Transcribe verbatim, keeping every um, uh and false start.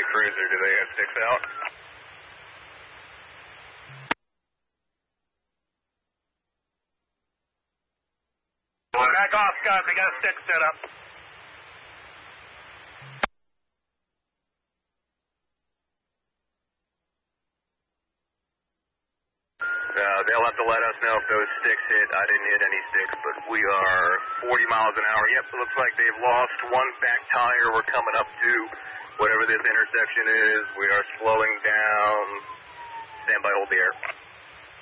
Cruiser, do they have sticks out? Back off, Scott. They got a stick set up. Uh, they'll have to let us know if those sticks hit. I didn't hit any sticks, but we are forty miles an hour. Yep, it looks like they've lost one back tire. We're coming up to whatever this intersection is. We are slowing down. Stand by, hold the air.